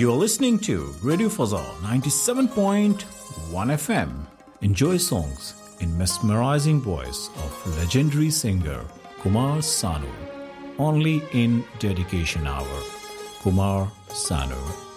You are listening to Radio Fazal 97.1 FM. Enjoy songs in mesmerizing voice of legendary singer Kumar Sanu. Only in dedication hour. Kumar Sanu.